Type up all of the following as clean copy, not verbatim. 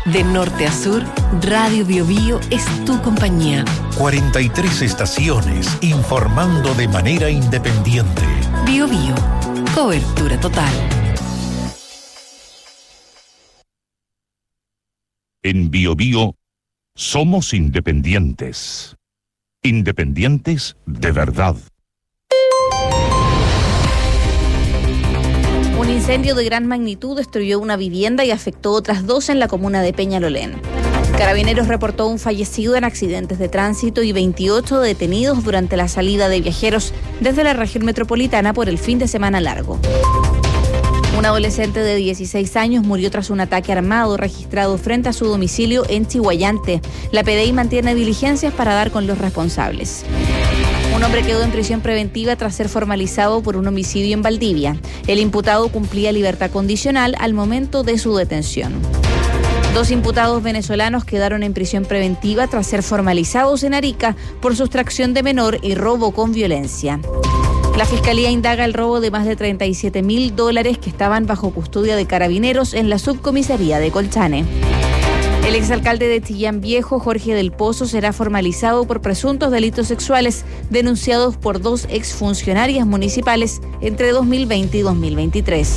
De norte a sur, Radio Biobío es tu compañía. 43 estaciones informando de manera independiente. Biobío, cobertura total. En Biobío somos independientes. Independientes de verdad. Un incendio de gran magnitud destruyó una vivienda y afectó otras dos en la comuna de Peñalolén. Carabineros reportó un fallecido en accidentes de tránsito y 28 detenidos durante la salida de viajeros desde la región metropolitana por el fin de semana largo. Un adolescente de 16 años murió tras un ataque armado registrado frente a su domicilio en Chihuayante. La PDI mantiene diligencias para dar con los responsables. Un hombre quedó en prisión preventiva tras ser formalizado por un homicidio en Valdivia. El imputado cumplía libertad condicional al momento de su detención. 2 imputados venezolanos quedaron en prisión preventiva tras ser formalizados en Arica por sustracción de menor y robo con violencia. La Fiscalía indaga el robo de más de $37.000 que estaban bajo custodia de Carabineros en la subcomisaría de Colchane. El exalcalde de Chillán Viejo, Jorge del Pozo, será formalizado por presuntos delitos sexuales denunciados por 2 exfuncionarias municipales entre 2020 y 2023.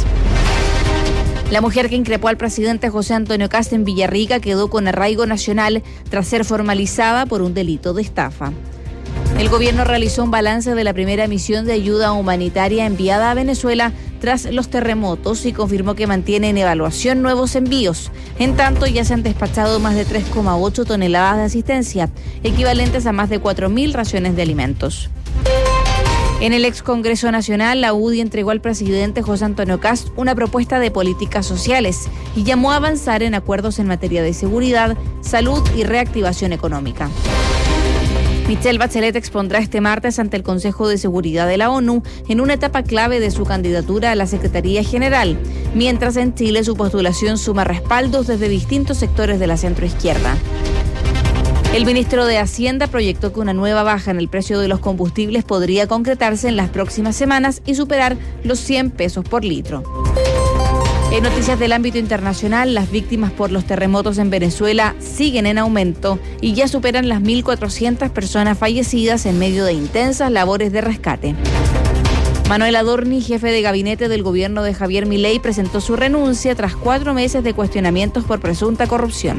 La mujer que increpó al presidente José Antonio Kast en Villarrica quedó con arraigo nacional tras ser formalizada por un delito de estafa. El gobierno realizó un balance de la primera misión de ayuda humanitaria enviada a Venezuela tras los terremotos y confirmó que mantiene en evaluación nuevos envíos. En tanto, ya se han despachado más de 3,8 toneladas de asistencia, equivalentes a más de 4.000 raciones de alimentos. En el ex Congreso Nacional, la UDI entregó al presidente José Antonio Kast una propuesta de políticas sociales y llamó a avanzar en acuerdos en materia de seguridad, salud y reactivación económica. Michelle Bachelet expondrá este martes ante el Consejo de Seguridad de la ONU en una etapa clave de su candidatura a la Secretaría General, mientras en Chile su postulación suma respaldos desde distintos sectores de la centroizquierda. El ministro de Hacienda proyectó que una nueva baja en el precio de los combustibles podría concretarse en las próximas semanas y superar los 100 pesos por litro. En noticias del ámbito internacional, las víctimas por los terremotos en Venezuela siguen en aumento y ya superan las 1.400 personas fallecidas en medio de intensas labores de rescate. Manuel Adorni, jefe de gabinete del gobierno de Javier Milei, presentó su renuncia tras 4 meses de cuestionamientos por presunta corrupción.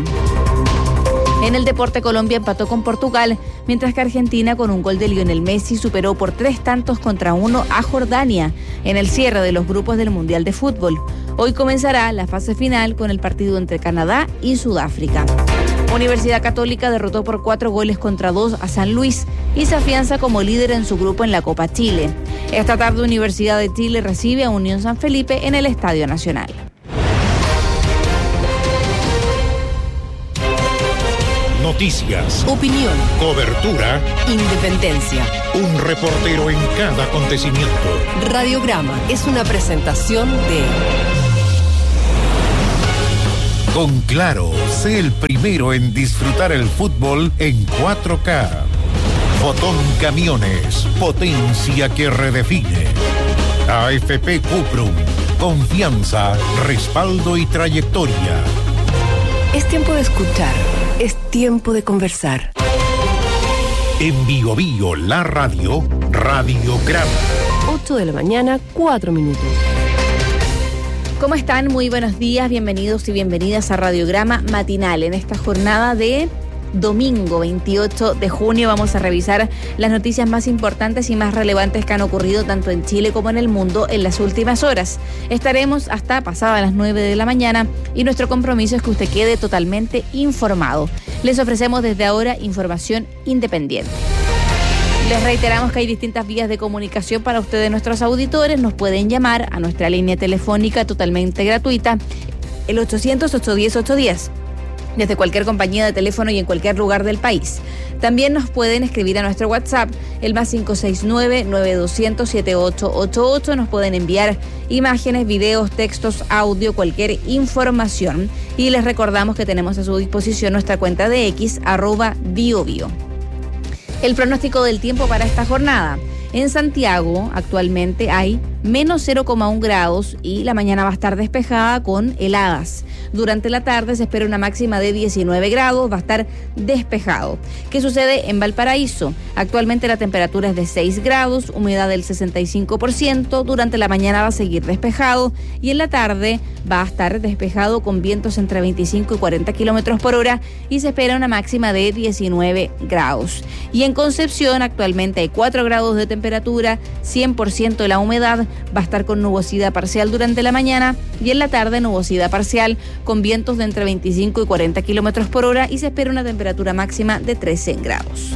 En el deporte, Colombia empató con Portugal, mientras que Argentina, con un gol de Lionel Messi, superó por 3-1 a Jordania en el cierre de los grupos del Mundial de Fútbol. Hoy comenzará la fase final con el partido entre Canadá y Sudáfrica. Universidad Católica derrotó por 4-2 a San Luis y se afianza como líder en su grupo en la Copa Chile. Esta tarde, Universidad de Chile recibe a Unión San Felipe en el Estadio Nacional. Noticias, Opinión, cobertura, independencia. un reportero en cada acontecimiento. Radiograma es una presentación de... Con Claro, sé el primero en disfrutar el fútbol en 4K. Fotón Camiones, potencia que redefine. AFP Cuprum, confianza, respaldo y trayectoria. Es tiempo de escuchar, es tiempo de conversar. En Biobío, la radio, Radiograma. 8 de la mañana, 4 minutos. ¿Cómo están? Muy buenos días, bienvenidos y bienvenidas a Radiograma Matinal. En esta jornada de domingo 28 de junio vamos a revisar las noticias más importantes y más relevantes que han ocurrido tanto en Chile como en el mundo en las últimas horas. Estaremos hasta pasadas las 9 de la mañana y nuestro compromiso es que usted quede totalmente informado. Les ofrecemos desde ahora información independiente. Les reiteramos que hay distintas vías de comunicación para ustedes, nuestros auditores. Nos pueden llamar a nuestra línea telefónica totalmente gratuita, el 800-810-810, desde cualquier compañía de teléfono y en cualquier lugar del país. También nos pueden escribir a nuestro WhatsApp, el más 569-9200-7888. Nos pueden enviar imágenes, videos, textos, audio, cualquier información. Y les recordamos que tenemos a su disposición nuestra cuenta de X, @biobio. El pronóstico del tiempo para esta jornada. En Santiago actualmente hay menos 0,1 grados y la mañana va a estar despejada con heladas. Durante la tarde se espera una máxima de 19 grados, va a estar despejado. ¿Qué sucede en Valparaíso? Actualmente la temperatura es de 6 grados, humedad del 65%, durante la mañana va a seguir despejado y en la tarde va a estar despejado con vientos entre 25 y 40 kilómetros por hora y se espera una máxima de 19 grados. Y en Concepción actualmente hay 4 grados de temperatura, 100% de la humedad, va a estar con nubosidad parcial durante la mañana y en la tarde nubosidad parcial con vientos de entre 25 y 40 kilómetros por hora y se espera una temperatura máxima de 13 grados.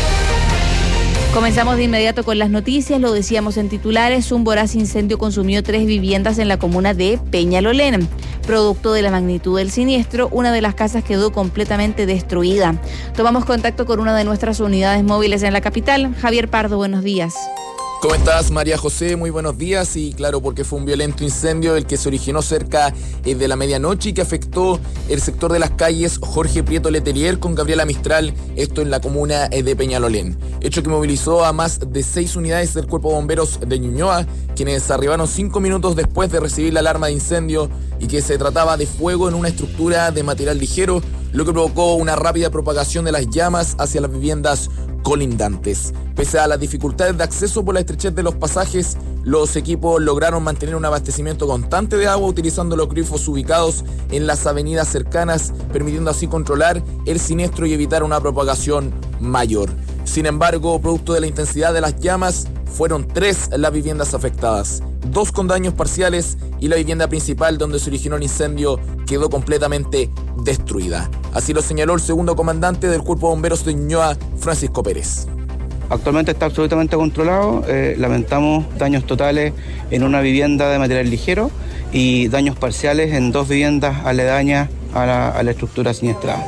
Comenzamos de inmediato con las noticias, lo decíamos en titulares, un voraz incendio consumió 3 viviendas en la comuna de Peñalolén. Producto de la magnitud del siniestro, una de las casas quedó completamente destruida. Tomamos contacto con una de nuestras unidades móviles en la capital. Javier Pardo, buenos días. ¿Cómo estás, María José? Muy buenos días. Y claro, porque fue un violento incendio el que se originó cerca de la medianoche y que afectó el sector de las calles Jorge Prieto Letelier con Gabriela Mistral, esto en la comuna de Peñalolén. Hecho que movilizó a más de 6 unidades del Cuerpo de Bomberos de Ñuñoa, quienes arribaron 5 minutos después de recibir la alarma de incendio y que se trataba de fuego en una estructura de material ligero, lo que provocó una rápida propagación de las llamas hacia las viviendas colindantes. Pese a las dificultades de acceso por la estrechez de los pasajes, los equipos lograron mantener un abastecimiento constante de agua utilizando los grifos ubicados en las avenidas cercanas, permitiendo así controlar el siniestro y evitar una propagación mayor. Sin embargo, producto de la intensidad de las llamas, fueron 3 las viviendas afectadas, 2 con daños parciales y la vivienda principal donde se originó el incendio quedó completamente destruida. Así lo señaló el segundo comandante del Cuerpo de Bomberos de Ñuñoa, Francisco Pérez. Actualmente está absolutamente controlado, lamentamos daños totales en una vivienda de material ligero y daños parciales en 2 viviendas aledañas a la estructura siniestrada.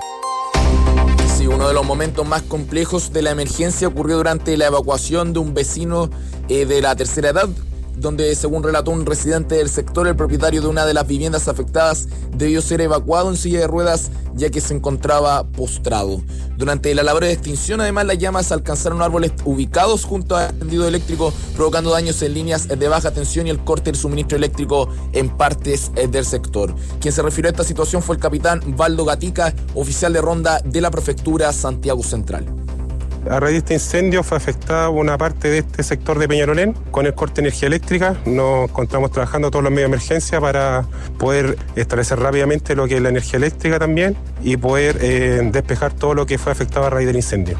Sí, uno de los momentos más complejos de la emergencia ocurrió durante la evacuación de un vecino de la tercera edad, donde, según relató un residente del sector, el propietario de una de las viviendas afectadas debió ser evacuado en silla de ruedas ya que se encontraba postrado. Durante la labor de extinción, además, las llamas alcanzaron árboles ubicados junto al tendido eléctrico, provocando daños en líneas de baja tensión y el corte del suministro eléctrico en partes del sector. Quien se refirió a esta situación fue el capitán Valdo Gatica, oficial de ronda de la prefectura Santiago Central. A raíz de este incendio fue afectada una parte de este sector de Peñalolén con el corte de energía eléctrica. Nos encontramos trabajando todos los medios de emergencia para poder establecer rápidamente lo que es la energía eléctrica también y poder despejar todo lo que fue afectado a raíz del incendio.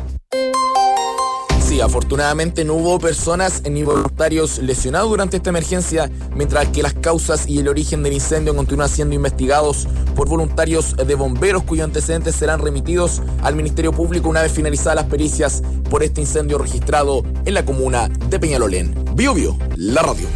Sí, afortunadamente no hubo personas ni voluntarios lesionados durante esta emergencia, mientras que las causas y el origen del incendio continúan siendo investigados por voluntarios de bomberos cuyos antecedentes serán remitidos al Ministerio Público una vez finalizadas las pericias por este incendio registrado en la comuna de Peñalolén. Bio Bio, la radio.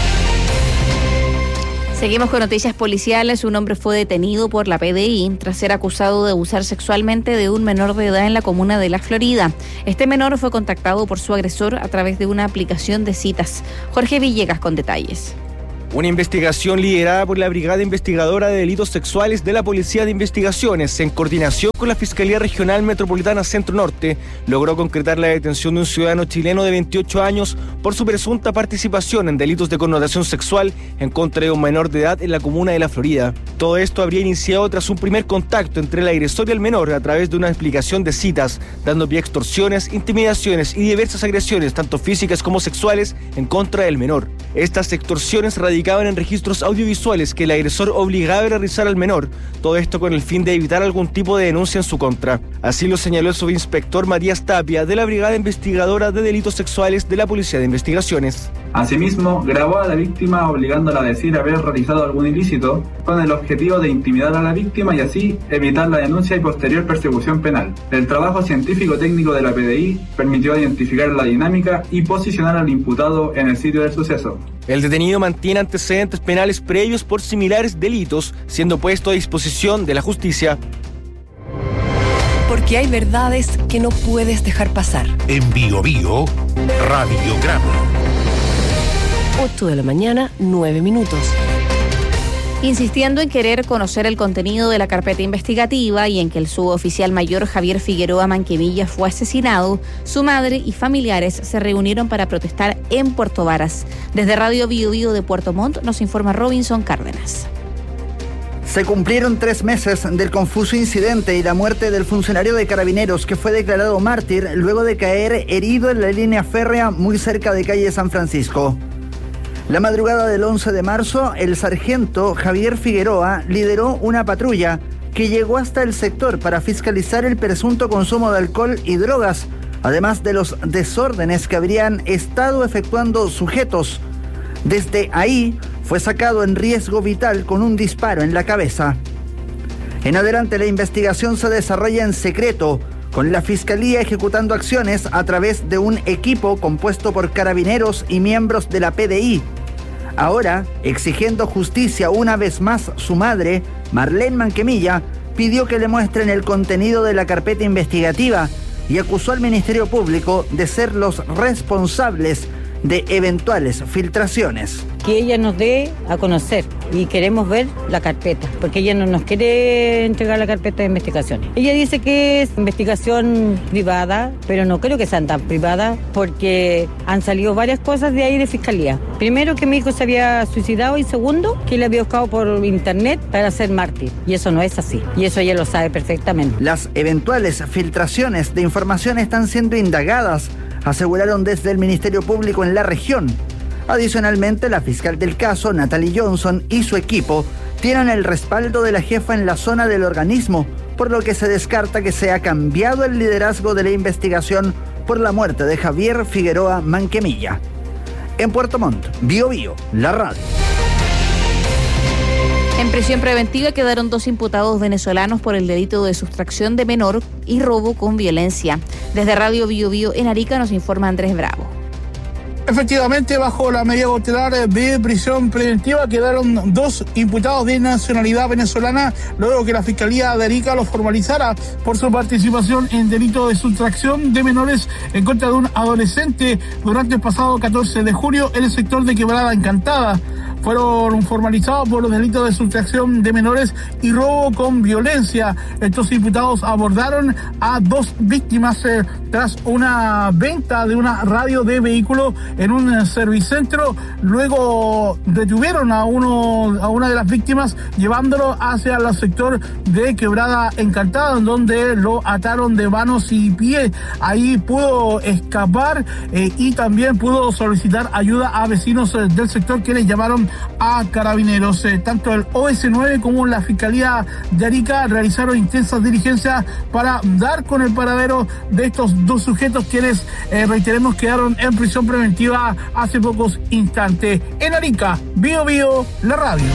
Seguimos con noticias policiales. Un hombre fue detenido por la PDI tras ser acusado de abusar sexualmente de un menor de edad en la comuna de La Florida. Este menor fue contactado por su agresor a través de una aplicación de citas. Jorge Villegas con detalles. Una investigación liderada por la Brigada Investigadora de Delitos Sexuales de la Policía de Investigaciones, en coordinación con la Fiscalía Regional Metropolitana Centro Norte, logró concretar la detención de un ciudadano chileno de 28 años por su presunta participación en delitos de connotación sexual en contra de un menor de edad en la comuna de La Florida. Todo esto habría iniciado tras un primer contacto entre el agresor y el menor a través de una explicación de citas, dando pie a extorsiones, intimidaciones y diversas agresiones, tanto físicas como sexuales, en contra del menor. Estas extorsiones radicaban en registros audiovisuales que el agresor obligaba a realizar al menor, todo esto con el fin de evitar algún tipo de denuncia en su contra. Así lo señaló el subinspector Matías Tapia de la Brigada Investigadora de Delitos Sexuales de la Policía de Investigaciones. Asimismo, grabó a la víctima obligándola a decir haber realizado algún ilícito con el objetivo de intimidar a la víctima y así evitar la denuncia y posterior persecución penal. El trabajo científico-técnico de la PDI permitió identificar la dinámica y posicionar al imputado en el sitio del suceso. El detenido mantiene antecedentes penales previos por similares delitos, siendo puesto a disposición de la justicia. Porque hay verdades que no puedes dejar pasar. En Bio Bio, Radiograma. 8 de la mañana, 9 minutos. Insistiendo en querer conocer el contenido de la carpeta investigativa y en que el suboficial mayor Javier Figueroa Manquemilla fue asesinado, su madre y familiares se reunieron para protestar en Puerto Varas. Desde Radio Bio Bio de Puerto Montt nos informa Robinson Cárdenas. Se cumplieron 3 meses del confuso incidente y la muerte del funcionario de Carabineros que fue declarado mártir luego de caer herido en la línea férrea muy cerca de calle San Francisco. La madrugada del 11 de marzo, el sargento Javier Figueroa lideró una patrulla que llegó hasta el sector para fiscalizar el presunto consumo de alcohol y drogas, además de los desórdenes que habrían estado efectuando sujetos. Desde ahí fue sacado en riesgo vital con un disparo en la cabeza. En adelante, la investigación se desarrolla en secreto, con la Fiscalía ejecutando acciones a través de un equipo compuesto por carabineros y miembros de la PDI. Ahora, exigiendo justicia una vez más, su madre, Marlene Manquemilla, pidió que le muestren el contenido de la carpeta investigativa y acusó al Ministerio Público de ser los responsables de eventuales filtraciones. Que ella nos dé a conocer y queremos ver la carpeta, porque ella no nos quiere entregar la carpeta de investigaciones. Ella dice que es investigación privada, pero no creo que sean tan privadas, porque han salido varias cosas de ahí de fiscalía. Primero, que mi hijo se había suicidado, y segundo, que le había buscado por internet para ser mártir, y eso no es así, y eso ella lo sabe perfectamente. Las eventuales filtraciones de información están siendo indagadas, aseguraron desde el Ministerio Público en la región. Adicionalmente, la fiscal del caso, Natalie Johnson, y su equipo tienen el respaldo de la jefa en la zona del organismo, por lo que se descarta que se ha cambiado el liderazgo de la investigación por la muerte de Javier Figueroa Manquemilla. En Puerto Montt, Bio Bio, la radio. En prisión preventiva quedaron 2 imputados venezolanos por el delito de sustracción de menor y robo con violencia. Desde Radio Bio Bio en Arica nos informa Andrés Bravo. Efectivamente, bajo la medida cautelar de prisión preventiva quedaron 2 imputados de nacionalidad venezolana, luego que la Fiscalía de Arica los formalizara por su participación en delito de sustracción de menores en contra de un adolescente durante el pasado 14 de julio en el sector de Quebrada Encantada. Fueron formalizados por los delitos de sustracción de menores y robo con violencia. Estos imputados abordaron a 2 víctimas tras una venta de una radio de vehículo en un servicentro. Luego detuvieron a una de las víctimas llevándolo hacia el sector de Quebrada Encantada, donde lo ataron de manos y pies. Ahí pudo escapar y también pudo solicitar ayuda a vecinos del sector, quienes llamaron a Carabineros. Tanto el OS9 como la Fiscalía de Arica realizaron intensas diligencias para dar con el paradero de estos 2 sujetos, quienes, reiteremos, quedaron en prisión preventiva hace pocos instantes. En Arica, Bio Bio, la radio.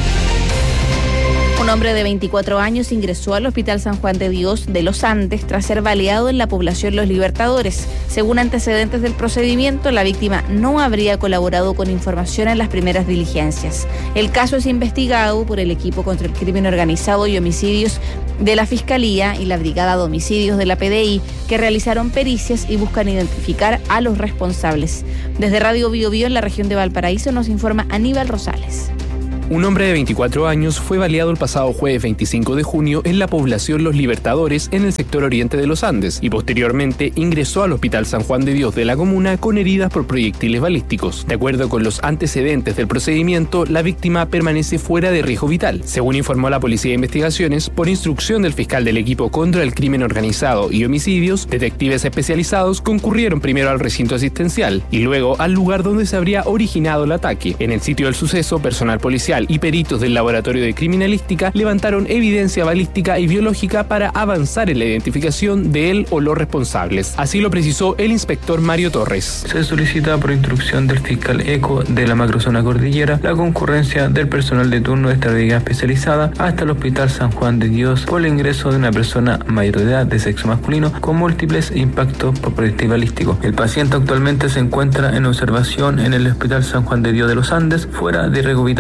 Un hombre de 24 años ingresó al Hospital San Juan de Dios de Los Andes tras ser baleado en la población Los Libertadores. Según antecedentes del procedimiento, la víctima no habría colaborado con información en las primeras diligencias. El caso es investigado por el equipo contra el crimen organizado y homicidios de la Fiscalía y la Brigada de Homicidios de la PDI, que realizaron pericias y buscan identificar a los responsables. Desde Radio Bio Bio en la región de Valparaíso nos informa Aníbal Rosales. Un hombre de 24 años fue baleado el pasado jueves 25 de junio en la población Los Libertadores, en el sector oriente de Los Andes, y posteriormente ingresó al Hospital San Juan de Dios de la comuna con heridas por proyectiles balísticos. De acuerdo con los antecedentes del procedimiento, la víctima permanece fuera de riesgo vital. Según informó la Policía de Investigaciones, por instrucción del fiscal del equipo contra el crimen organizado y homicidios, detectives especializados concurrieron primero al recinto asistencial y luego al lugar donde se habría originado el ataque. En el sitio del suceso, personal policial y peritos del Laboratorio de Criminalística levantaron evidencia balística y biológica para avanzar en la identificación de él o los responsables. Así lo precisó el inspector Mario Torres. Se solicita por instrucción del fiscal ECO de la macrozona cordillera la concurrencia del personal de turno de esta brigada especializada hasta el Hospital San Juan de Dios por el ingreso de una persona mayor de edad de sexo masculino con múltiples impactos por proyectil balístico. El paciente actualmente se encuentra en observación en el Hospital San Juan de Dios de Los Andes, fuera de riesgo vital. De acuerdo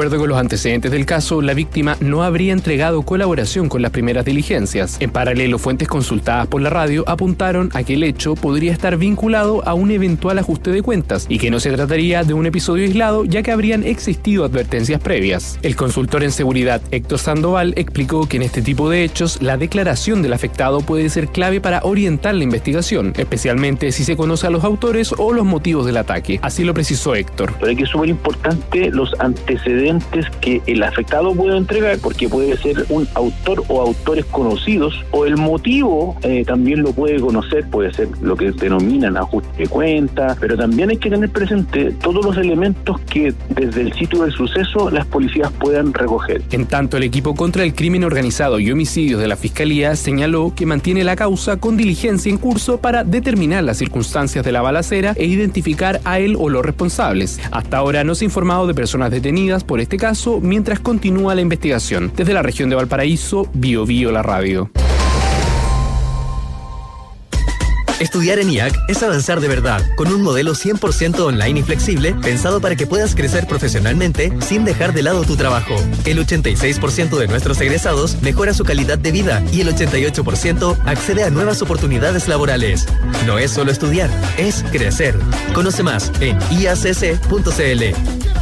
acuerdo con los antecedentes del caso, la víctima no habría entregado colaboración con las primeras diligencias. En paralelo, fuentes consultadas por la radio apuntaron a que el hecho podría estar vinculado a un eventual ajuste de cuentas y que no se trataría de un episodio aislado, ya que habrían existido advertencias previas. El consultor en seguridad Héctor Sandoval explicó que en este tipo de hechos la declaración del afectado puede ser clave para orientar la investigación, especialmente si se conoce a los autores o los motivos del ataque. Así lo precisó Héctor. Pero aquí es súper importante los antecedentes que el afectado puede entregar, porque puede ser un autor o autores conocidos, o el motivo también lo puede conocer, puede ser lo que denominan ajuste de cuenta, pero también hay que tener presente todos los elementos que desde el sitio del suceso las policías puedan recoger. En tanto, el equipo contra el crimen organizado y homicidios de la Fiscalía señaló que mantiene la causa con diligencia en curso para determinar las circunstancias de la balacera e identificar a él o los responsables. Hasta ahora no se ha informado de personas detenidas por este caso mientras continúa la investigación. Desde la región de Valparaíso, BioBio la radio. Estudiar en IAC es avanzar de verdad, con un modelo 100% online y flexible, pensado para que puedas crecer profesionalmente sin dejar de lado tu trabajo. El 86% de nuestros egresados mejora su calidad de vida y el 88% accede a nuevas oportunidades laborales. No es solo estudiar, es crecer. Conoce más en iacc.cl.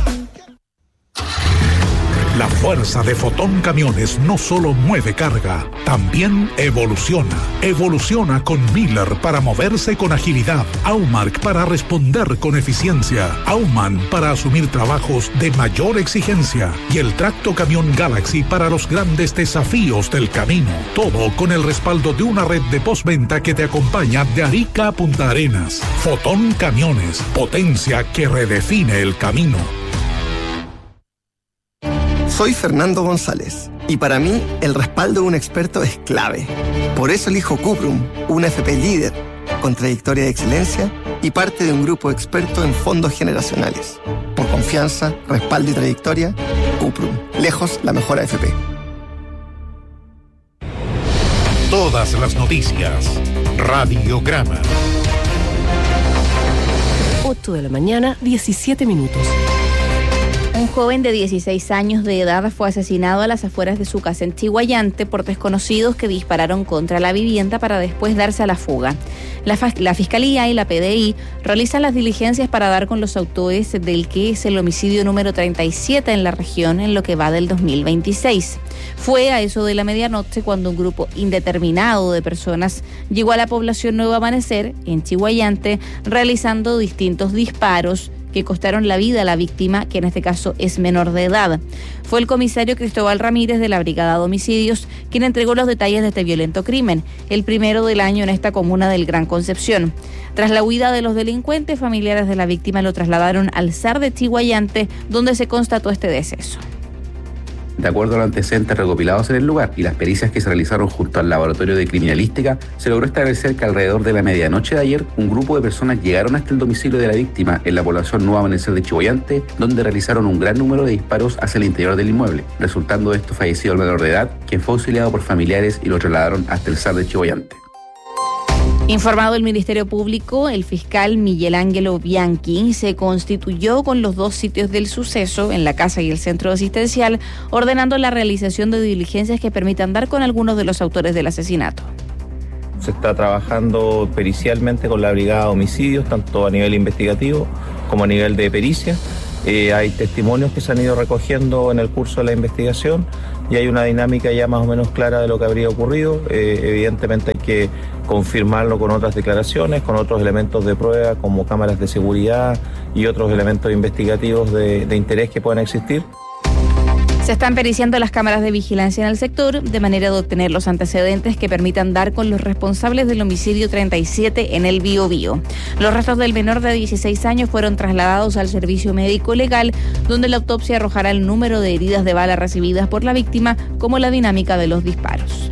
La fuerza de Fotón Camiones no solo mueve carga, también evoluciona. Evoluciona con Miller para moverse con agilidad, Aumark para responder con eficiencia, Aumann para asumir trabajos de mayor exigencia y el Tracto Camión Galaxy para los grandes desafíos del camino. Todo con el respaldo de una red de postventa que te acompaña de Arica a Punta Arenas. Fotón Camiones, potencia que redefine el camino. Soy Fernando González y para mí el respaldo de un experto es clave. Por eso elijo Cuprum, una FP líder, con trayectoria de excelencia y parte de un grupo experto en fondos generacionales. Por confianza, respaldo y trayectoria, Cuprum, lejos la mejor AFP. Todas las noticias, Radiograma. 8 de la mañana, 17 minutos. Un joven de 16 años de edad fue asesinado a las afueras de su casa en Chiguayante por desconocidos que dispararon contra la vivienda para después darse a la fuga. La Fiscalía y la PDI realizan las diligencias para dar con los autores del que es el homicidio número 37 en la región en lo que va del 2026. Fue a eso de la medianoche cuando un grupo indeterminado de personas llegó a la población Nuevo Amanecer, en Chiguayante, realizando distintos disparos que costaron la vida a la víctima, que en este caso es menor de edad. Fue el comisario Cristóbal Ramírez de la Brigada de Homicidios quien entregó los detalles de este violento crimen, el primero del año en esta comuna del Gran Concepción. Tras la huida de los delincuentes, familiares de la víctima lo trasladaron al SAR de Chiguayante, donde se constató este deceso. De acuerdo a los antecedentes recopilados en el lugar y las pericias que se realizaron junto al laboratorio de criminalística, se logró establecer que alrededor de la medianoche de ayer, un grupo de personas llegaron hasta el domicilio de la víctima en la población Nuevo Amanecer de Chiguayante, donde realizaron un gran número de disparos hacia el interior del inmueble, resultando de esto fallecido el menor de edad, quien fue auxiliado por familiares y lo trasladaron hasta el SAR de Chiguayante. Informado el Ministerio Público, el fiscal Miguel Ángelo Bianchi se constituyó con los dos sitios del suceso, en la casa y el centro asistencial, ordenando la realización de diligencias que permitan dar con algunos de los autores del asesinato. Se está trabajando pericialmente con la Brigada de Homicidios, tanto a nivel investigativo como a nivel de pericia. Hay testimonios que se han ido recogiendo en el curso de la investigación y hay una dinámica ya más o menos clara de lo que habría ocurrido. Evidentemente hay que confirmarlo con otras declaraciones, con otros elementos de prueba como cámaras de seguridad y otros elementos investigativos de interés que puedan existir. Se están periciando las cámaras de vigilancia en el sector de manera de obtener los antecedentes que permitan dar con los responsables del homicidio 37 en el Biobío. Los restos del menor de 16 años fueron trasladados al servicio médico legal, donde la autopsia arrojará el número de heridas de bala recibidas por la víctima, como la dinámica de los disparos.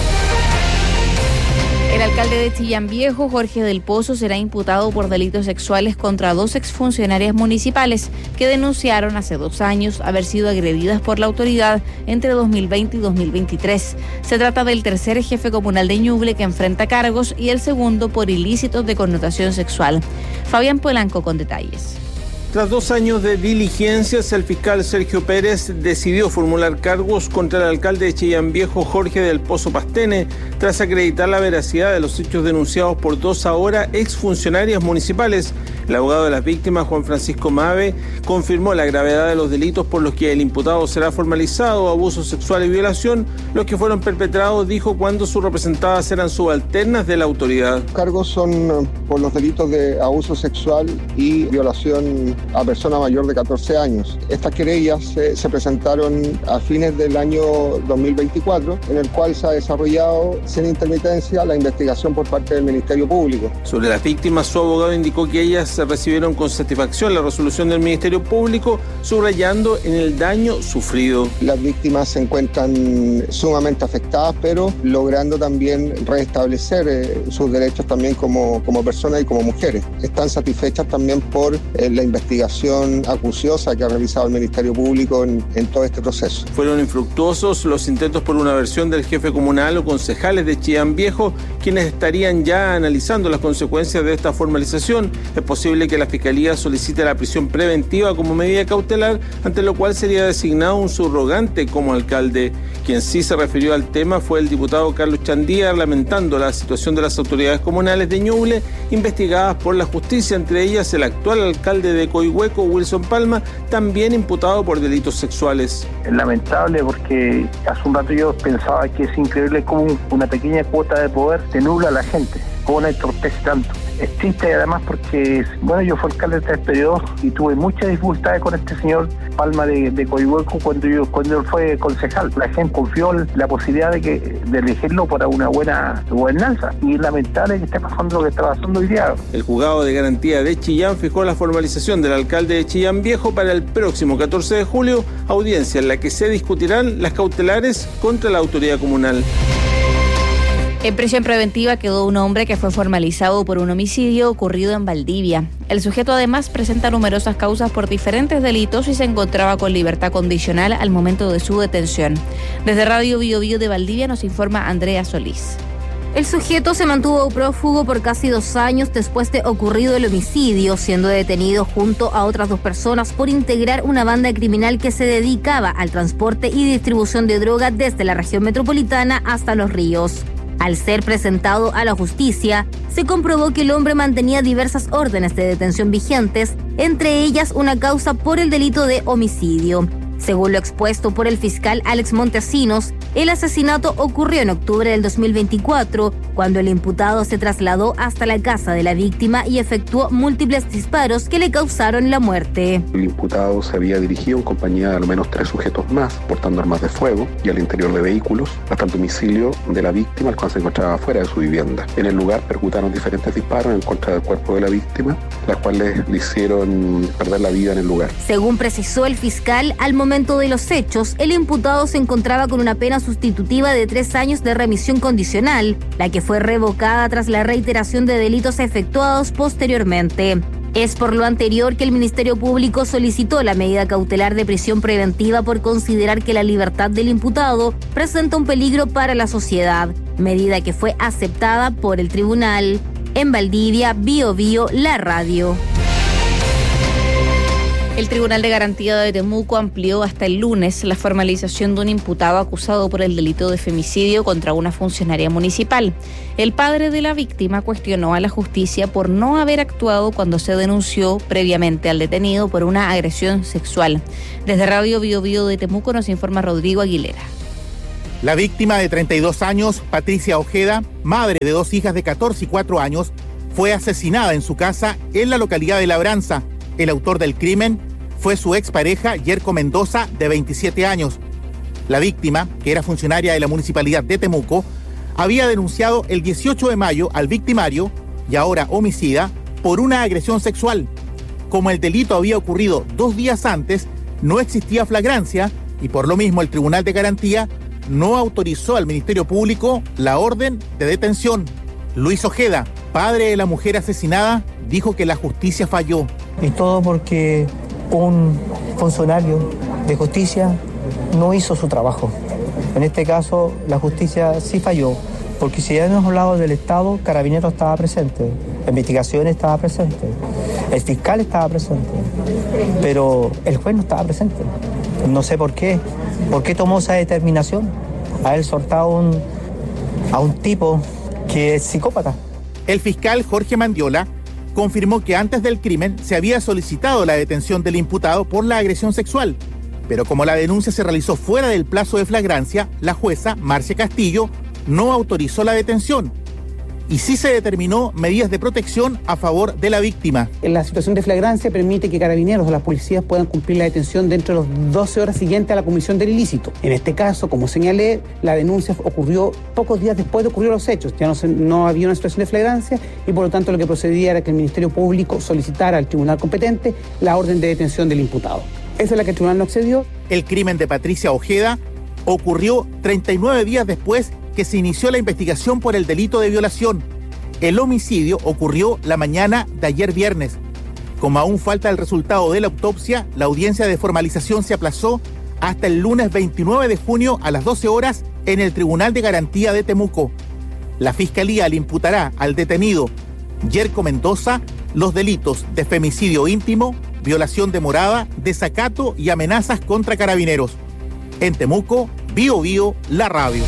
El alcalde de Chillán Viejo, Jorge del Pozo, será imputado por delitos sexuales contra dos exfuncionarias municipales que denunciaron hace 2 años haber sido agredidas por la autoridad entre 2020 y 2023. Se trata del tercer jefe comunal de Ñuble que enfrenta cargos y el segundo por ilícitos de connotación sexual. Fabián Polanco con detalles. Tras 2 años de diligencias, el fiscal Sergio Pérez decidió formular cargos contra el alcalde de Chillán Viejo, Jorge del Pozo Pastene, tras acreditar la veracidad de los hechos denunciados por 2 ahora exfuncionarias municipales. El abogado de las víctimas, Juan Francisco Mave, confirmó la gravedad de los delitos por los que el imputado será formalizado: abuso sexual y violación, los que fueron perpetrados, dijo, cuando sus representadas eran subalternas de la autoridad. Cargos son por los delitos de abuso sexual y violación a persona mayor de 14 años. Estas querellas se presentaron a fines del año 2024, en el cual se ha desarrollado sin intermitencia la investigación por parte del Ministerio Público. Sobre las víctimas, su abogado indicó que ellas recibieron con satisfacción la resolución del Ministerio Público, subrayando en el daño sufrido. Las víctimas se encuentran sumamente afectadas, pero logrando también restablecer sus derechos también como personas y como mujeres. Están satisfechas también por la investigación acuciosa que ha realizado el Ministerio Público en todo este proceso. Fueron infructuosos los intentos por una versión del jefe comunal o concejales de Chillán Viejo, quienes estarían ya analizando las consecuencias de esta formalización. Es posible que la Fiscalía solicite la prisión preventiva como medida cautelar, ante lo cual sería designado un subrogante como alcalde. Quien sí se refirió al tema fue el diputado Carlos Chandía, lamentando la situación de las autoridades comunales de Ñuble investigadas por la justicia, entre ellas el actual alcalde de Coihueco, Wilson Palma, también imputado por delitos sexuales. Es lamentable porque hace un rato yo pensaba que es increíble cómo una pequeña cuota de poder te nubla a la gente, cómo la entorpece tanto. Es triste además porque, bueno, yo fui alcalde de 3 periodos y tuve muchas dificultades con este señor Palma de Coihueco cuando él fue concejal. La gente confió en la posibilidad de elegirlo para una buena gobernanza, y es lamentable que esté pasando lo que está pasando hoy día. El juzgado de garantía de Chillán fijó la formalización del alcalde de Chillán Viejo para el próximo 14 de julio, audiencia en la que se discutirán las cautelares contra la autoridad comunal. En prisión preventiva quedó un hombre que fue formalizado por un homicidio ocurrido en Valdivia. El sujeto además presenta numerosas causas por diferentes delitos y se encontraba con libertad condicional al momento de su detención. Desde Radio Bio Bio de Valdivia nos informa Andrea Solís. El sujeto se mantuvo prófugo por casi 2 años después de ocurrido el homicidio, siendo detenido junto a otras 2 personas por integrar una banda criminal que se dedicaba al transporte y distribución de droga desde la región metropolitana hasta Los Ríos. Al ser presentado a la justicia, se comprobó que el hombre mantenía diversas órdenes de detención vigentes, entre ellas una causa por el delito de homicidio. Según lo expuesto por el fiscal Alex Montesinos, el asesinato ocurrió en octubre del 2024, cuando el imputado se trasladó hasta la casa de la víctima y efectuó múltiples disparos que le causaron la muerte. El imputado se había dirigido en compañía de al menos 3 sujetos más, portando armas de fuego y al interior de vehículos, hasta el domicilio de la víctima, el cual se encontraba fuera de su vivienda. En el lugar percutaron diferentes disparos en contra del cuerpo de la víctima, las cuales le hicieron perder la vida en el lugar. Según precisó el fiscal, al momento de los hechos, el imputado se encontraba con una pena sustitutiva de 3 años de remisión condicional, la que fue revocada tras la reiteración de delitos efectuados posteriormente. Es por lo anterior que el Ministerio Público solicitó la medida cautelar de prisión preventiva por considerar que la libertad del imputado presenta un peligro para la sociedad, medida que fue aceptada por el tribunal. En Valdivia, Bio Bio, la radio. El Tribunal de Garantía de Temuco amplió hasta el lunes la formalización de un imputado acusado por el delito de femicidio contra una funcionaria municipal. El padre de la víctima cuestionó a la justicia por no haber actuado cuando se denunció previamente al detenido por una agresión sexual. Desde Radio Bio Bio de Temuco nos informa Rodrigo Aguilera. La víctima de 32 años, Patricia Ojeda, madre de 2 hijas de 14 y 4 años, fue asesinada en su casa en la localidad de Labranza. El autor del crimen fue su expareja, Yerko Mendoza, de 27 años. La víctima, que era funcionaria de la Municipalidad de Temuco, había denunciado el 18 de mayo al victimario, y ahora homicida, por una agresión sexual. Como el delito había ocurrido 2 días antes, no existía flagrancia y por lo mismo el Tribunal de Garantía no autorizó al Ministerio Público la orden de detención. Luis Ojeda, padre de la mujer asesinada, dijo que la justicia falló. Y todo porque un funcionario de justicia no hizo su trabajo. En este caso, la justicia sí falló, porque si ya hemos hablado del Estado, Carabineros estaba presente, la investigación estaba presente. El fiscal estaba presente, pero el juez no estaba presente. No sé por qué. ¿Por qué tomó esa determinación? Haber soltado a un tipo que es psicópata. El fiscal Jorge Mandiola confirmó que antes del crimen se había solicitado la detención del imputado por la agresión sexual, pero como la denuncia se realizó fuera del plazo de flagrancia, la jueza, Marcia Castillo, no autorizó la detención y sí se determinó medidas de protección a favor de la víctima. La situación de flagrancia permite que carabineros o las policías puedan cumplir la detención dentro de las 12 horas siguientes a la comisión del ilícito. En este caso, como señalé, la denuncia ocurrió pocos días después de ocurrir los hechos. Ya no había una situación de flagrancia y por lo tanto lo que procedía era que el Ministerio Público solicitara al tribunal competente la orden de detención del imputado. Esa es la que el tribunal no accedió. El crimen de Patricia Ojeda ocurrió 39 días después que se inició la investigación por el delito de violación. El homicidio ocurrió la mañana de ayer viernes. Como aún falta el resultado de la autopsia, la audiencia de formalización se aplazó hasta el lunes 29 de junio a las 12 horas en el Tribunal de Garantía de Temuco. La Fiscalía le imputará al detenido Yerko Mendoza los delitos de femicidio íntimo, violación de morada, desacato y amenazas contra carabineros. En Temuco, Bío Bío, la radio.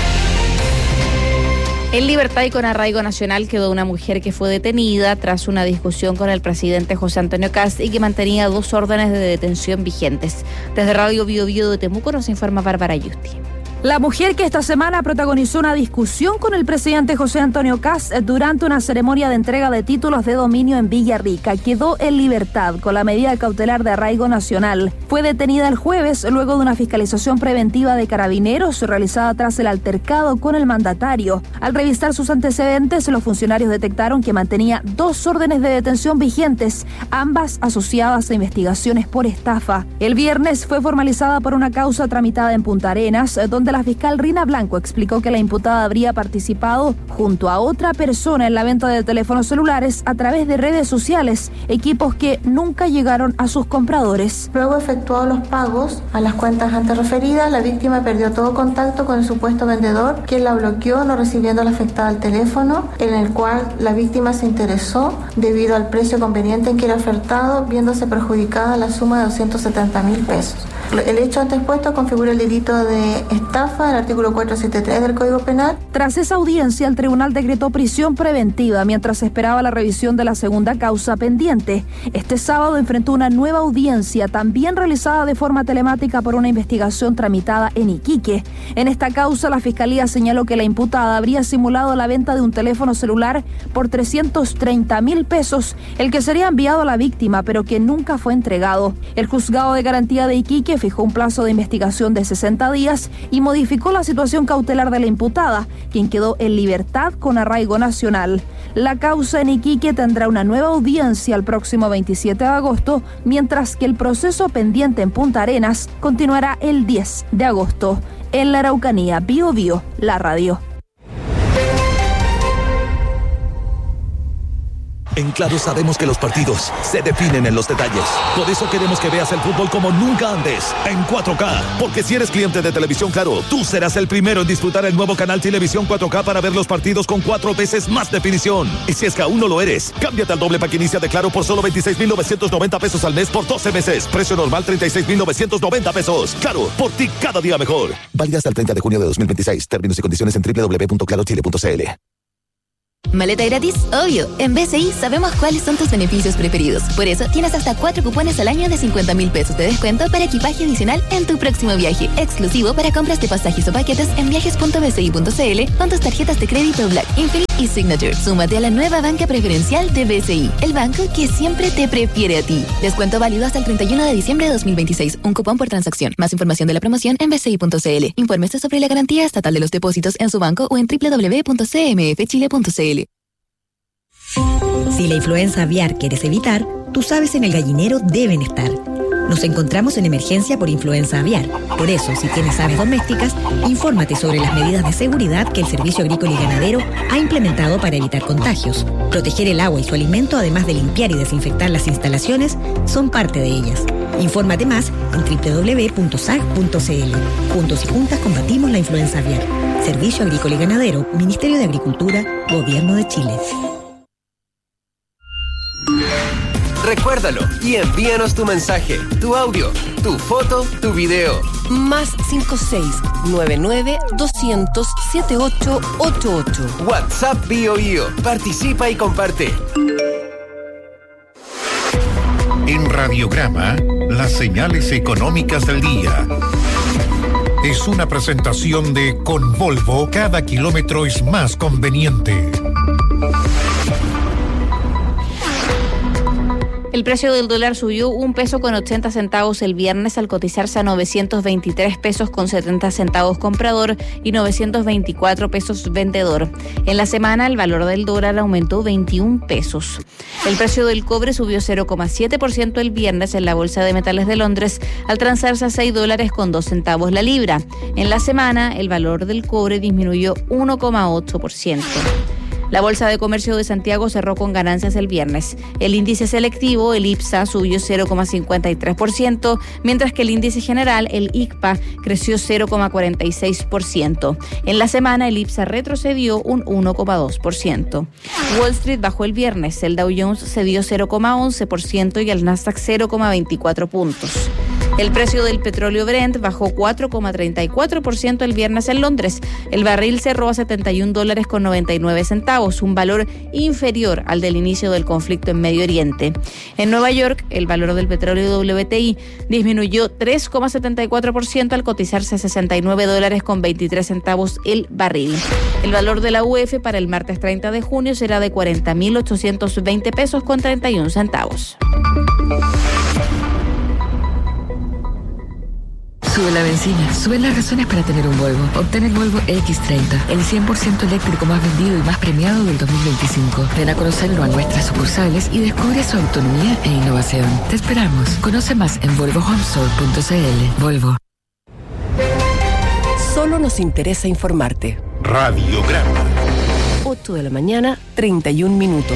En libertad y con arraigo nacional quedó una mujer que fue detenida tras una discusión con el presidente José Antonio Kast y que mantenía 2 órdenes de detención vigentes. Desde Radio Bío Bío de Temuco nos informa Bárbara Yusti. La mujer que esta semana protagonizó una discusión con el presidente José Antonio Kast durante una ceremonia de entrega de títulos de dominio en Villarrica quedó en libertad con la medida cautelar de arraigo nacional. Fue detenida el jueves luego de una fiscalización preventiva de carabineros realizada tras el altercado con el mandatario. Al revisar sus antecedentes, los funcionarios detectaron que mantenía 2 órdenes de detención vigentes, ambas asociadas a investigaciones por estafa. El viernes fue formalizada por una causa tramitada en Punta Arenas, donde la fiscal Rina Blanco explicó que la imputada habría participado junto a otra persona en la venta de teléfonos celulares a través de redes sociales, equipos que nunca llegaron a sus compradores. Luego efectuado los pagos a las cuentas antes referidas, la víctima perdió todo contacto con el supuesto vendedor, quien la bloqueó, no recibiendo a la afectada el teléfono, en el cual la víctima se interesó debido al precio conveniente en que era ofertado, viéndose perjudicada la suma de 270.000 pesos. El hecho antes expuesto configura el delito de estafa, el artículo 473 del Código Penal. Tras esa audiencia, el tribunal decretó prisión preventiva mientras se esperaba la revisión de la segunda causa pendiente. Este sábado enfrentó una nueva audiencia, también realizada de forma telemática por una investigación tramitada en Iquique. En esta causa, la Fiscalía señaló que la imputada habría simulado la venta de un teléfono celular por 330.000 pesos, el que sería enviado a la víctima, pero que nunca fue entregado. El juzgado de garantía de Iquique fijó un plazo de investigación de 60 días y modificó la situación cautelar de la imputada, quien quedó en libertad con arraigo nacional. La causa en Iquique tendrá una nueva audiencia el próximo 27 de agosto, mientras que el proceso pendiente en Punta Arenas continuará el 10 de agosto. En la Araucanía, Bío Bío, la radio. En Claro sabemos que los partidos se definen en los detalles. Por eso queremos que veas el fútbol como nunca antes, en 4K. Porque si eres cliente de Televisión Claro, tú serás el primero en disfrutar el nuevo canal Televisión 4K para ver los partidos con 4 veces más definición. Y si es que aún no lo eres, cámbiate al doble pack inicia de Claro por solo 26.990 pesos al mes por 12 meses. Precio normal 36.990 pesos. Claro, por ti cada día mejor. Válida hasta el 30 de junio de 2026. Términos y condiciones en www.clarochile.cl. ¿Maleta gratis? Obvio. En BCI sabemos cuáles son tus beneficios preferidos. Por eso tienes hasta 4 cupones al año de 50.000 pesos de descuento para equipaje adicional en tu próximo viaje. Exclusivo para compras de pasajes o paquetes en viajes.bci.cl con tus tarjetas de crédito Black, Infinite y Signature. Súmate a la nueva banca preferencial de BCI, el banco que siempre te prefiere a ti. Descuento válido hasta el 31 de diciembre de 2026. Un cupón por transacción. Más información de la promoción en bci.cl. Infórmese sobre la garantía estatal de los depósitos en su banco o en www.cmfchile.cl. Si la influenza aviar quieres evitar, tus aves en el gallinero deben estar. Nos encontramos en emergencia por influenza aviar. Por eso, si tienes aves domésticas, infórmate sobre las medidas de seguridad que el Servicio Agrícola y Ganadero ha implementado para evitar contagios. Proteger el agua y su alimento, además de limpiar y desinfectar las instalaciones, son parte de ellas. Infórmate más en www.sag.cl. Juntos y juntas combatimos la influenza aviar. Servicio Agrícola y Ganadero, Ministerio de Agricultura, Gobierno de Chile. Recuérdalo y envíanos tu mensaje, tu audio, tu foto, tu video. Más 56-99-200-7888. WhatsApp BioBio. Participa y comparte. En Radiograma, las señales económicas del día. Es una presentación de Con Volvo, cada kilómetro es más conveniente. El precio del dólar subió 1 peso con 80 centavos el viernes al cotizarse a 923 pesos con 70 centavos comprador y 924 pesos vendedor. En la semana el valor del dólar aumentó 21 pesos. El precio del cobre subió 0,7% el viernes en la Bolsa de Metales de Londres al transarse a $6 con 2 centavos la libra. En la semana el valor del cobre disminuyó 1,8%. La Bolsa de Comercio de Santiago cerró con ganancias el viernes. El índice selectivo, el IPSA, subió 0,53%, mientras que el índice general, el ICPA, creció 0,46%. En la semana, el IPSA retrocedió un 1,2%. Wall Street bajó el viernes. El Dow Jones cedió 0,11% y el Nasdaq 0,24 puntos. El precio del petróleo Brent bajó 4,34% el viernes en Londres. El barril cerró a $71 con 99 centavos, un valor inferior al del inicio del conflicto en Medio Oriente. En Nueva York, el valor del petróleo WTI disminuyó 3,74% al cotizarse a $69 con 23 centavos el barril. El valor de la UF para el martes 30 de junio será de 40.820 pesos con 31 centavos. Sube la benzina, suben las razones para tener un Volvo. Obtén el Volvo X30, el 100% eléctrico más vendido y más premiado del 2025. Ven a conocerlo a nuestras sucursales y descubre su autonomía e innovación. Te esperamos. Conoce más en volvohomestore.cl. Volvo. Solo nos interesa informarte. Radiograma. 8 de la mañana, 31 minutos.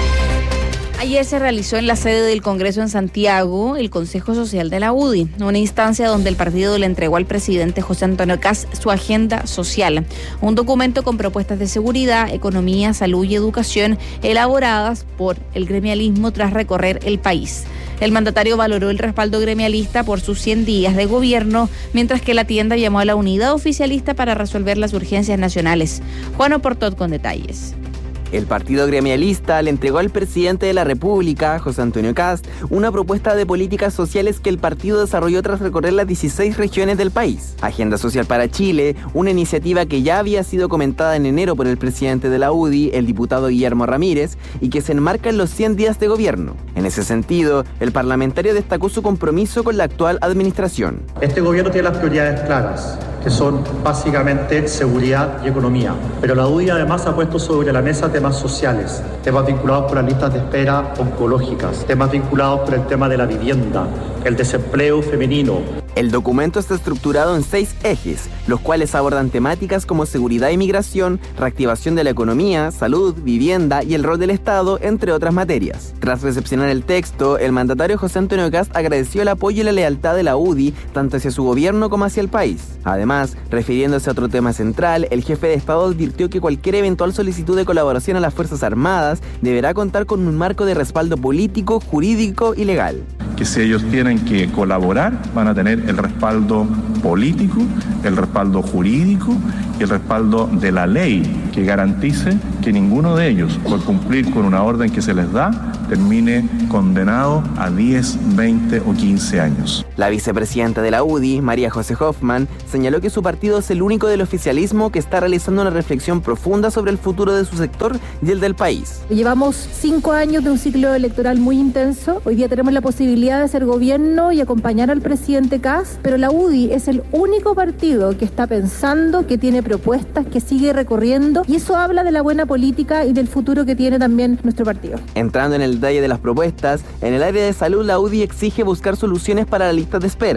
Ayer se realizó en la sede del Congreso en Santiago el Consejo Social de la UDI, una instancia donde el partido le entregó al presidente José Antonio Kast su agenda social, un documento con propuestas de seguridad, economía, salud y educación elaboradas por el gremialismo tras recorrer el país. El mandatario valoró el respaldo gremialista por sus 100 días de gobierno, mientras que la tienda llamó a la unidad oficialista para resolver las urgencias nacionales. Juan Oportot con detalles. El partido gremialista le entregó al presidente de la República, José Antonio Kast, una propuesta de políticas sociales que el partido desarrolló tras recorrer las 16 regiones del país. Agenda Social para Chile, una iniciativa que ya había sido comentada en enero por el presidente de la UDI, el diputado Guillermo Ramírez, y que se enmarca en los 100 días de gobierno. En ese sentido, el parlamentario destacó su compromiso con la actual administración. Este gobierno tiene las prioridades claras, que son básicamente seguridad y economía. Pero la UDI además ha puesto sobre la mesa temas sociales, temas vinculados por las listas de espera oncológicas, temas vinculados por el tema de la vivienda, el desempleo femenino. El documento está estructurado en 6 ejes, los cuales abordan temáticas como seguridad y migración, reactivación de la economía, salud, vivienda y el rol del Estado, entre otras materias. Tras recepcionar el texto, el mandatario José Antonio Kast agradeció el apoyo y la lealtad de la UDI, tanto hacia su gobierno como hacia el país. Además, refiriéndose a otro tema central, el jefe de Estado advirtió que cualquier eventual solicitud de colaboración a las Fuerzas Armadas deberá contar con un marco de respaldo político, jurídico y legal. Que si ellos tienen que colaborar, van a tener el respaldo político, el respaldo jurídico y el respaldo de la ley que garantice que ninguno de ellos, por cumplir con una orden que se les da, termine condenado a 10, 20 o 15 años. La vicepresidenta de la UDI, María José Hoffman, señaló que su partido es el único del oficialismo que está realizando una reflexión profunda sobre el futuro de su sector y el del país. Llevamos 5 años de un ciclo electoral muy intenso. Hoy día tenemos la posibilidad de ser gobierno y acompañar al presidente Kast, pero la UDI es el único partido que está pensando, que tiene propuestas, que sigue recorriendo, y eso habla de la buena política y del futuro que tiene también nuestro partido. Entrando en el detalle de las propuestas, en el área de salud la UDI exige buscar soluciones para las listas de esperas.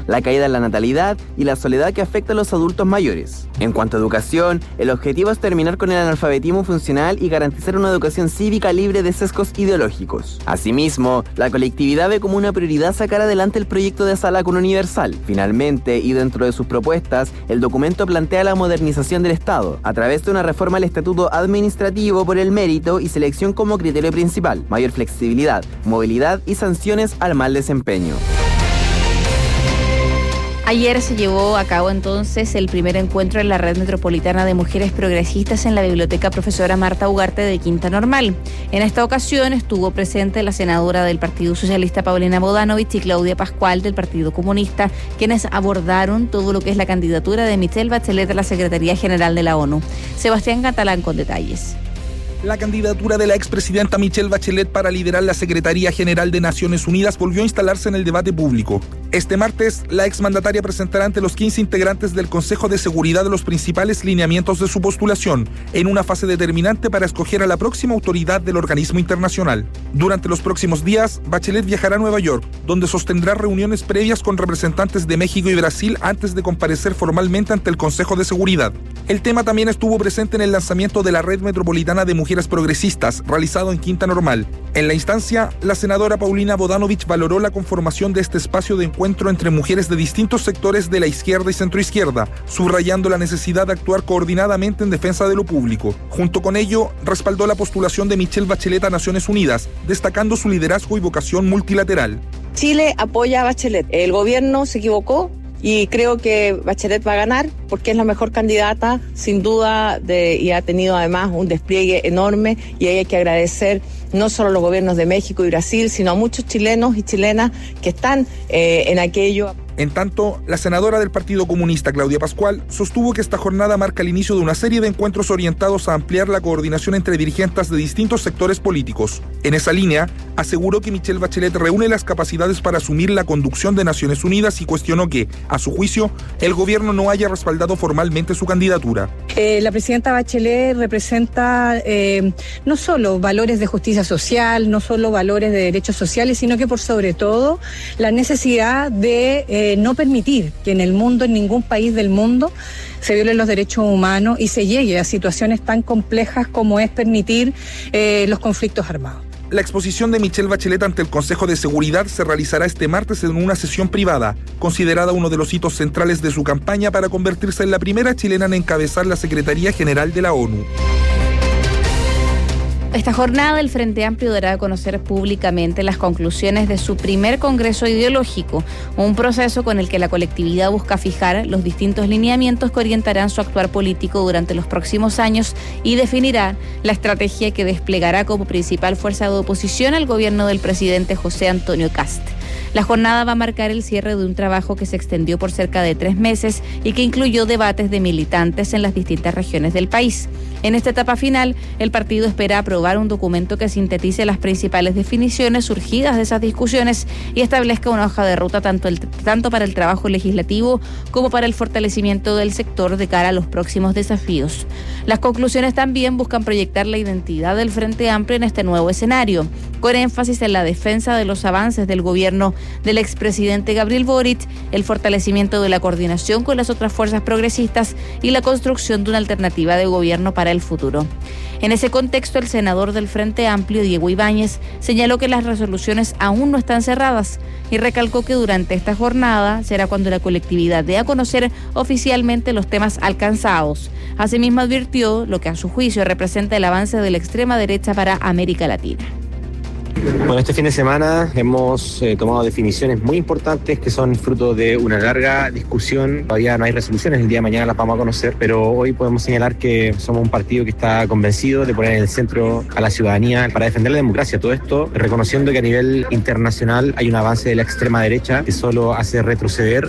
la caída en la natalidad y la soledad que afecta a los adultos mayores. En cuanto a educación, el objetivo es terminar con el analfabetismo funcional y garantizar una educación cívica libre de sesgos ideológicos. Asimismo, la colectividad ve como una prioridad sacar adelante el proyecto de Sala Cuna Universal. Finalmente, y dentro de sus propuestas, el documento plantea la modernización del Estado, a través de una reforma al estatuto administrativo por el mérito y selección como criterio principal, mayor flexibilidad, movilidad y sanciones al mal desempeño. Ayer se llevó a cabo entonces el primer encuentro en la Red Metropolitana de Mujeres Progresistas en la Biblioteca Profesora Marta Ugarte de Quinta Normal. En esta ocasión estuvo presente la senadora del Partido Socialista Paulina Bodanovich y Claudia Pascual del Partido Comunista, quienes abordaron todo lo que es la candidatura de Michelle Bachelet a la Secretaría General de la ONU. Sebastián Catalán con detalles. La candidatura de la expresidenta Michelle Bachelet para liderar la Secretaría General de Naciones Unidas volvió a instalarse en el debate público. Este martes, la exmandataria presentará ante los 15 integrantes del Consejo de Seguridad los principales lineamientos de su postulación, en una fase determinante para escoger a la próxima autoridad del organismo internacional. Durante los próximos días, Bachelet viajará a Nueva York, donde sostendrá reuniones previas con representantes de México y Brasil antes de comparecer formalmente ante el Consejo de Seguridad. El tema también estuvo presente en el lanzamiento de la Red Metropolitana de Mujeres Progresistas, realizado en Quinta Normal. En la instancia, la senadora Paulina Bodanovich valoró la conformación de este espacio de encuentro entre mujeres de distintos sectores de la izquierda y centroizquierda, subrayando la necesidad de actuar coordinadamente en defensa de lo público. Junto con ello, respaldó la postulación de Michelle Bachelet a Naciones Unidas, destacando su liderazgo y vocación multilateral. Chile apoya a Bachelet. El gobierno se equivocó y creo que Bachelet va a ganar porque es la mejor candidata, sin duda, y ha tenido además un despliegue enorme, y hay que agradecer no solo a los gobiernos de México y Brasil, sino a muchos chilenos y chilenas que están en aquello. En tanto, la senadora del Partido Comunista, Claudia Pascual, sostuvo que esta jornada marca el inicio de una serie de encuentros orientados a ampliar la coordinación entre dirigentes de distintos sectores políticos. En esa línea, aseguró que Michelle Bachelet reúne las capacidades para asumir la conducción de Naciones Unidas y cuestionó que, a su juicio, el gobierno no haya respaldado formalmente su candidatura. La presidenta Bachelet representa no solo valores de justicia social, no solo valores de derechos sociales, sino que por sobre todo la necesidad de no permitir que en el mundo, en ningún país del mundo, se violen los derechos humanos y se llegue a situaciones tan complejas como es permitir los conflictos armados. La exposición de Michelle Bachelet ante el Consejo de Seguridad se realizará este martes en una sesión privada, considerada uno de los hitos centrales de su campaña para convertirse en la primera chilena en encabezar la Secretaría General de la ONU. Esta jornada el Frente Amplio dará a conocer públicamente las conclusiones de su primer Congreso Ideológico, un proceso con el que la colectividad busca fijar los distintos lineamientos que orientarán su actuar político durante los próximos años y definirá la estrategia que desplegará como principal fuerza de oposición al gobierno del presidente José Antonio Kast. La jornada va a marcar el cierre de un trabajo que se extendió por cerca de 3 meses y que incluyó debates de militantes en las distintas regiones del país. En esta etapa final, el partido espera aprobar un documento que sintetice las principales definiciones surgidas de esas discusiones y establezca una hoja de ruta tanto para el trabajo legislativo como para el fortalecimiento del sector de cara a los próximos desafíos. Las conclusiones también buscan proyectar la identidad del Frente Amplio en este nuevo escenario, con énfasis en la defensa de los avances del gobierno del expresidente Gabriel Boric, el fortalecimiento de la coordinación con las otras fuerzas progresistas y la construcción de una alternativa de gobierno para el futuro. En ese contexto, el senador del Frente Amplio, Diego Ibáñez, señaló que las resoluciones aún no están cerradas y recalcó que durante esta jornada será cuando la colectividad dé a conocer oficialmente los temas alcanzados. Asimismo, advirtió lo que a su juicio representa el avance de la extrema derecha para América Latina. Bueno, este fin de semana hemos tomado definiciones muy importantes que son fruto de una larga discusión. Todavía no hay resoluciones, el día de mañana las vamos a conocer, pero hoy podemos señalar que somos un partido que está convencido de poner en el centro a la ciudadanía para defender la democracia. Todo esto reconociendo que a nivel internacional hay un avance de la extrema derecha que solo hace retroceder.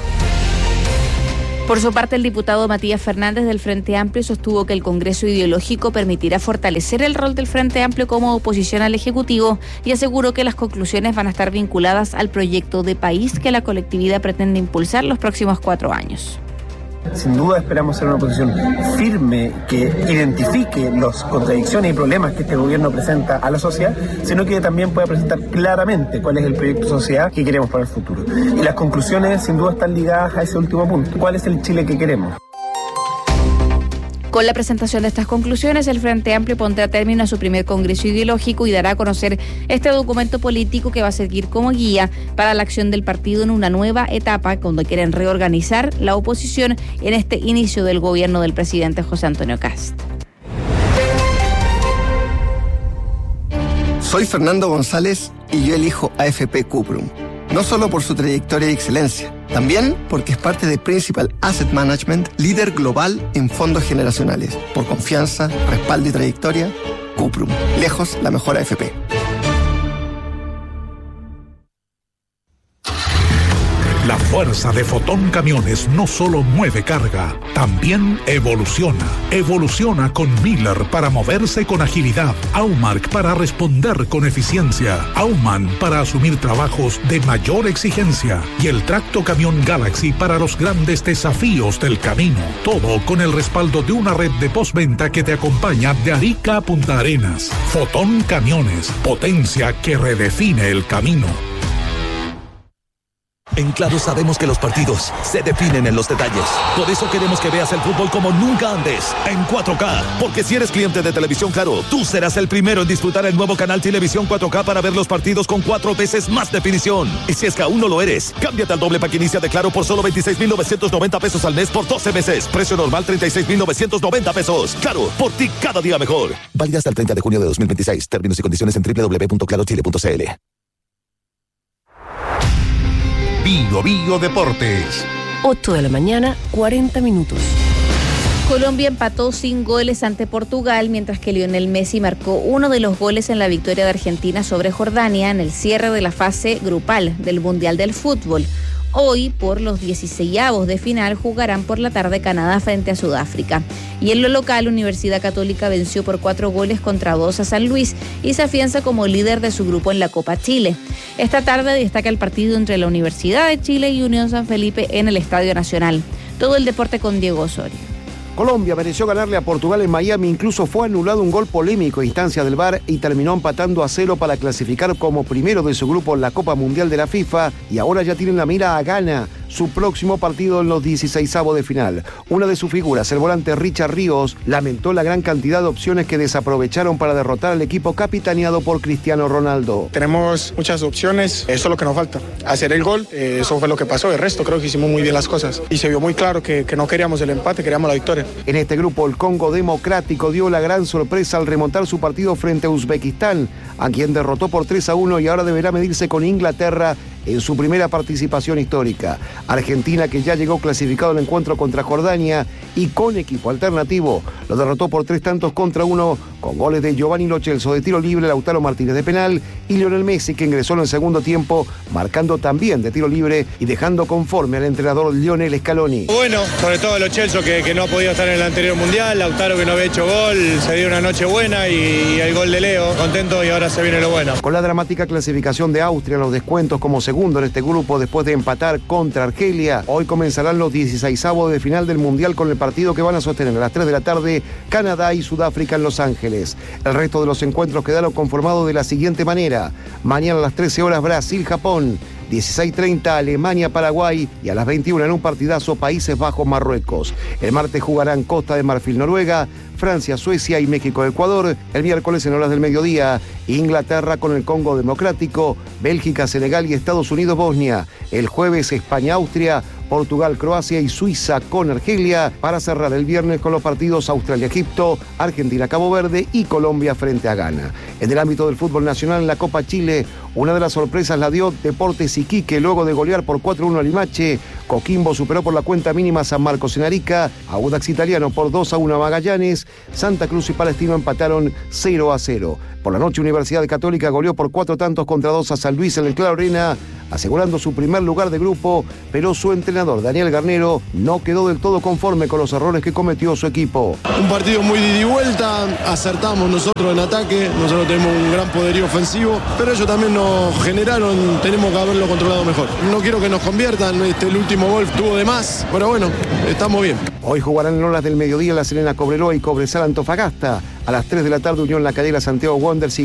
Por su parte, el diputado Matías Fernández del Frente Amplio sostuvo que el Congreso Ideológico permitirá fortalecer el rol del Frente Amplio como oposición al Ejecutivo y aseguró que las conclusiones van a estar vinculadas al proyecto de país que la colectividad pretende impulsar los próximos 4 años. sin duda esperamos ser una oposición firme que identifique las contradicciones y problemas que este gobierno presenta a la sociedad, sino que también pueda presentar claramente cuál es el proyecto de sociedad que queremos para el futuro. Y las conclusiones sin duda están ligadas a ese último punto. ¿Cuál es el Chile que queremos? Con la presentación de estas conclusiones, el Frente Amplio pondrá término a su primer congreso ideológico y dará a conocer este documento político que va a servir como guía para la acción del partido en una nueva etapa cuando quieren reorganizar la oposición en este inicio del gobierno del presidente José Antonio Kast. Soy Fernando González y yo elijo AFP Cuprum. No solo por su trayectoria y excelencia, también porque es parte de Principal Asset Management, líder global en fondos generacionales. Por confianza, respaldo y trayectoria, Cuprum. Lejos la mejor AFP. La fuerza de Fotón Camiones no solo mueve carga, también evoluciona. Evoluciona con Miller para moverse con agilidad, Aumark para responder con eficiencia, Aumann para asumir trabajos de mayor exigencia y el Tracto Camión Galaxy para los grandes desafíos del camino. Todo con el respaldo de una red de postventa que te acompaña de Arica a Punta Arenas. Fotón Camiones, potencia que redefine el camino. En Claro sabemos que los partidos se definen en los detalles. Por eso queremos que veas el fútbol como nunca antes, en 4K. Porque si eres cliente de Televisión Claro, tú serás el primero en disfrutar el nuevo canal Televisión 4K para ver los partidos con 4 veces más definición. Y si es que aún no lo eres, cámbiate al doble pack inicia de Claro por solo 26,990 pesos al mes por 12 meses. Precio normal 36,990 pesos. Claro, por ti cada día mejor. Válida hasta el 30 de junio de 2026. Términos y condiciones en www.clarochile.cl. Bio Deportes. 8 de la mañana, 40 minutos. Colombia empató sin goles ante Portugal, mientras que Lionel Messi marcó uno de los goles en la victoria de Argentina sobre Jordania en el cierre de la fase grupal del Mundial del Fútbol. Hoy, por los 16avos de final, jugarán por la tarde Canadá frente a Sudáfrica. Y en lo local, Universidad Católica venció por 4-2 a San Luis y se afianza como líder de su grupo en la Copa Chile. Esta tarde destaca el partido entre la Universidad de Chile y Unión San Felipe en el Estadio Nacional. Todo el deporte con Diego Osorio. Colombia mereció ganarle a Portugal en Miami, incluso fue anulado un gol polémico a instancia del VAR y terminó empatando a 0 para clasificar como primero de su grupo en la Copa Mundial de la FIFA y ahora ya tienen la mira a Ghana, su próximo partido en los 16avos de final. Una de sus figuras, el volante Richard Ríos, lamentó la gran cantidad de opciones que desaprovecharon para derrotar al equipo capitaneado por Cristiano Ronaldo. Tenemos muchas opciones, eso es lo que nos falta, hacer el gol, eso fue lo que pasó, el resto creo que hicimos muy bien las cosas y se vio muy claro que no queríamos el empate, queríamos la victoria. En este grupo, el Congo Democrático dio la gran sorpresa al remontar su partido frente a Uzbekistán, a quien derrotó por 3-1 y ahora deberá medirse con Inglaterra en su primera participación histórica. Argentina, que ya llegó clasificado al encuentro contra Jordania y con equipo alternativo, lo derrotó por 3-1 con goles de Giovanni Lo Celso de tiro libre, Lautaro Martínez de penal y Lionel Messi, que ingresó en el segundo tiempo marcando también de tiro libre y dejando conforme al entrenador Lionel Scaloni. Bueno, sobre todo Lo Celso que no ha podido estar en el anterior mundial, Lautaro que no había hecho gol, se dio una noche buena y el gol de Leo, contento y ahora se viene lo bueno. Con la dramática clasificación de Austria en los descuentos como segundo en este grupo después de empatar contra Argelia, hoy comenzarán los 16avos de final del Mundial con el partido que van a sostener a las 3 de la tarde Canadá y Sudáfrica en Los Ángeles. El resto de los encuentros quedaron conformados de la siguiente manera: mañana a las 13 horas Brasil-Japón, 16:30 Alemania-Paraguay y a las 21 en un partidazo Países Bajos-Marruecos. El martes jugarán Costa de Marfil-Noruega, Francia, Suecia y México-Ecuador. El miércoles en horas del mediodía, Inglaterra con el Congo Democrático, Bélgica, Senegal y Estados Unidos-Bosnia. El jueves España-Austria, Portugal, Croacia y Suiza con Argelia, para cerrar el viernes con los partidos Australia-Egipto, Argentina-Cabo Verde y Colombia frente a Ghana. En el ámbito del fútbol nacional, en la Copa Chile, una de las sorpresas la dio Deportes Iquique luego de golear por 4-1 a Limache. Coquimbo superó por la cuenta mínima a San Marcos en Arica, Audax Italiano por 2-1 a Magallanes, Santa Cruz y Palestino empataron 0-0. Por la noche, Universidad Católica goleó por 4-2 a San Luis en el Claro Arena, asegurando su primer lugar de grupo, pero su entrenador Daniel Garnero no quedó del todo conforme con los errores que cometió su equipo. Un partido muy de ida y vuelta, acertamos nosotros en ataque, nosotros tenemos un gran poderío ofensivo, pero ellos también nos generaron, tenemos que haberlo controlado mejor. No quiero que nos conviertan, el último gol tuvo de más, pero bueno, estamos bien. Hoy jugarán en horas del mediodía La Serena Cobreloa y Cobresal Antofagasta. A las 3 de la tarde Unión La Calera Santiago Wanderers y